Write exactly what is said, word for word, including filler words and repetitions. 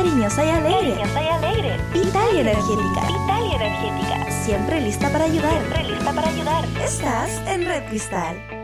cariñosa y alegre. Cariñosa y alegre. Vital y energética. Vital y energética. Siempre lista para ayudar. Siempre lista para ayudar. Estás en Red Cristal.